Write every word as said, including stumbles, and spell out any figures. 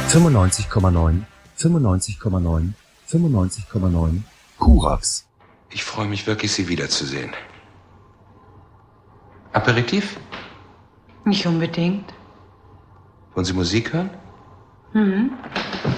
fünfundneunzig Komma neun, fünfundneunzig Komma neun, fünfundneunzig Komma neun, Kurax. Ich freue mich wirklich, Sie wiederzusehen. Aperitif? Nicht unbedingt. Wollen Sie Musik hören? Mhm.